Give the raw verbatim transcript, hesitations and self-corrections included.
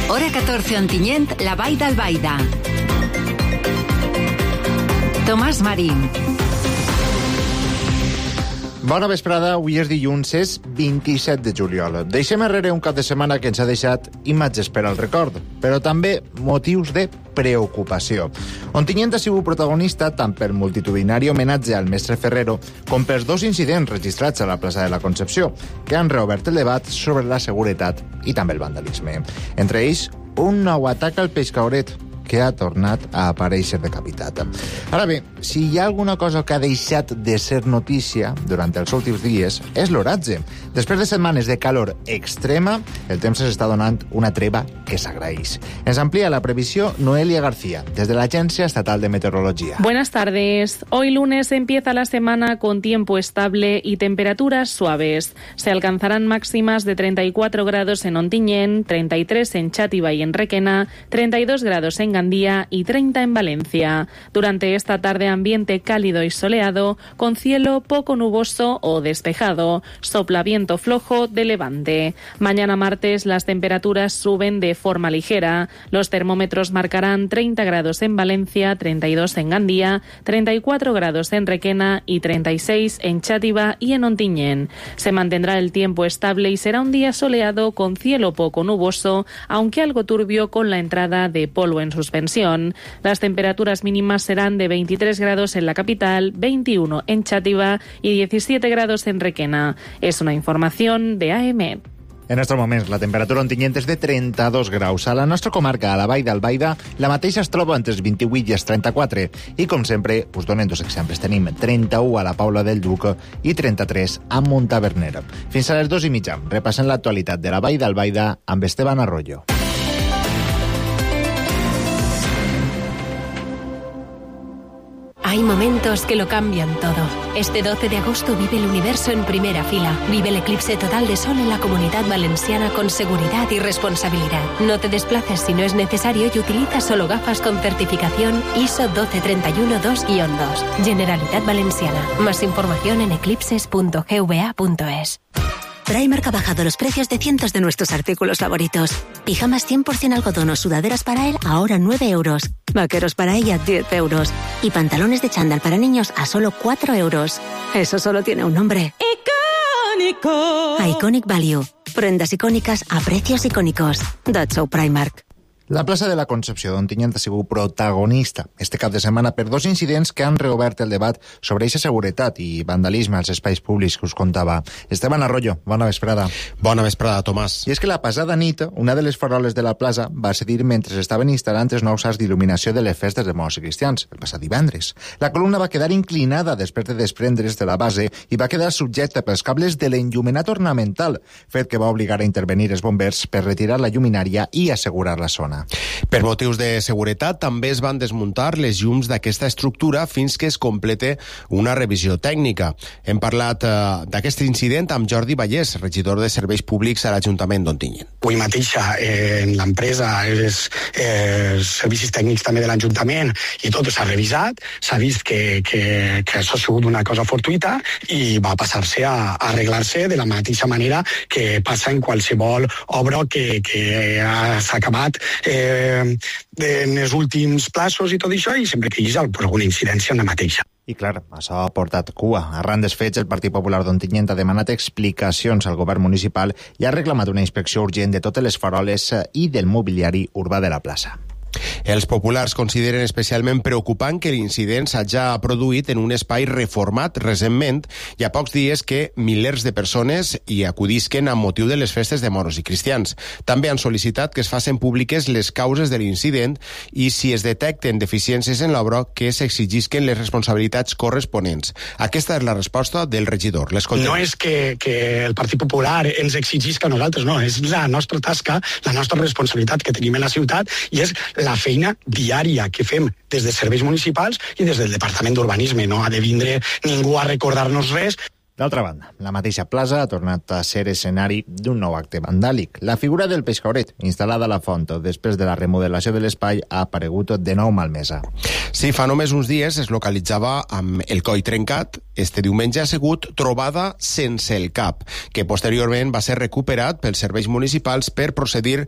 Hora catorce Ontinyent, la Vall d'Albaida. Tomàs Marín. Bona vesprada, avui és dilluns, és vint-i-set de juliol. Deixem enrere un cap de setmana que ens ha deixat imatges per al record, però també motius de preocupació. Ontinyent ha sigut protagonista tant pel multitudinari homenatge al mestre Ferrero com pels dos incidents registrats a la plaça de la Concepció, que han reobert el debat sobre la seguretat i també el vandalisme. Entre ells, un nou atac al pescauret, que ha tornat a aparèixer decapitat. Ara bé, si hi ha alguna cosa que ha deixat de ser notícia durant els últims dies, és l'oratge. Després de setmanes de calor extrema, el temps s'està donant una treva que s'agraeix. Ens amplia la previsió Noelia García, desde la Agencia Estatal de Meteorología. Buenas tardes. Hoy lunes empieza la semana con tiempo estable y temperaturas suaves. Se alcanzarán máximas de treinta y cuatro grados en Ontinyent, treinta y tres en Xàtiva y en Requena, treinta y dos grados en Gandía y treinta en Valencia. Durante esta tarde ambiente cálido y soleado, con cielo poco nuboso o despejado. Sopla viento flojo de levante. Mañana martes las temperaturas suben de forma ligera. Los termómetros marcarán treinta grados en Valencia, treinta y dos en Gandía, treinta y cuatro grados en Requena y treinta y seis en Xàtiva y en Ontinyent. Se mantendrá el tiempo estable y será un día soleado con cielo poco nuboso, aunque algo turbio con la entrada de polvo en suspensión. Las temperaturas mínimas serán de veintitrés grados en la capital, veintiuno en Xàtiva y diecisiete grados en Requena. Es una información de A M E. En estos moments, la temperatura Ontinyent és de trenta-dos graus. A la nostra comarca, a la Vall d'Albaida, la mateixa es troba entre els vint-i-vuit i els trenta-quatre. I, com sempre, us donem dos exemples. Tenim trenta-u a la Paula del Duc i trenta-tres a Montaverner. Fins a les dues i mitja, repassem l'actualitat de la Vall d'Albaida amb Esteban Arroyo. Hay momentos que lo cambian todo. Este doce de agosto vive el universo en primera fila. Vive el eclipse total de sol en la Comunidad Valenciana con seguridad y responsabilidad. No te desplaces si no es necesario y utiliza solo gafas con certificación I S O doce treinta y uno dos guion dos. Generalitat Valenciana. Más información en eclipses punto g v a punto es. Primark ha bajado los precios de cientos de nuestros artículos favoritos. Pijamas cien por ciento algodón o sudaderas para él, ahora nueve euros. Vaqueros para ella, diez euros. Y pantalones de chándal para niños a solo cuatro euros. Eso solo tiene un nombre. ¡Icónico! Iconic Value. Prendas icónicas a precios icónicos. That's so Primark. La plaça de la Concepció d'Ontinyent ha sigut protagonista este cap de setmana per dos incidents que han reobert el debat sobre eixa seguretat i vandalisme als espais públics que us contava. Esteban Arroyo, bona vesprada. Bona vesprada, Tomàs. I és que la passada nit, una de les faroles de la plaça va cedir mentre estaven instal·lant els nous arcs d'il·luminació de les festes de morts i cristians, el passat divendres. La columna va quedar inclinada després de desprendre's de la base i va quedar subjecta pels cables de l'enllumenat ornamental, fet que va obligar a intervenir els bombers per retirar la lluminària i assegurar la zona. Per motius de seguretat, també es van desmuntar les llums d'aquesta estructura fins que es complete una revisió tècnica. Hem parlat eh, d'aquest incident amb Jordi Vallès, regidor de Serveis Públics a l'Ajuntament d'Ontinyent. Avui mateixa, eh, en l'empresa, els eh, servicis tècnics també de l'Ajuntament, i tot s'ha revisat, s'ha vist que, que, que això ha sigut una cosa fortuïta i va passar-se a, a arreglar-se de la mateixa manera que passa en qualsevol obra que, que s'ha acabat Eh, en els últims plaços i tot això, i sempre que hi hagi alguna incidència en la mateixa. I clar, això ha portat cua. Arran dels fets, el Partit Popular d'Ontinyent ha demanat explicacions al govern municipal i ha reclamat una inspecció urgent de totes les faroles i del mobiliari urbà de la plaça. Els populars consideren especialment preocupant que l'incident s'hagi produït en un espai reformat recentment i a pocs dies que milers de persones hi acudisquen amb motiu de les festes de moros i cristians. També han sol·licitat que es facin públiques les causes de l'incident i, si es detecten deficiències en l'obra, que s'exigisquen les responsabilitats corresponents. Aquesta és la resposta del regidor. No és que, que el Partit Popular ens exigisca a nosaltres, no. És la nostra tasca, la nostra responsabilitat que tenim en la ciutat i és la feina diària que fem des de serveis municipals i des del Departament d'Urbanisme. No ha de vindre ningú a recordar-nos res. D'altra banda, la mateixa plaça ha tornat a ser escenari d'un nou acte vandàlic. La figura del pescauret, instal·lada a la font després de la remodelació de l'espai, ha aparegut de nou malmesa. Sí, fa només uns dies es localitzava amb el coll trencat. Este diumenge ha sigut trobada sense el cap, que posteriorment va ser recuperat pels serveis municipals per procedir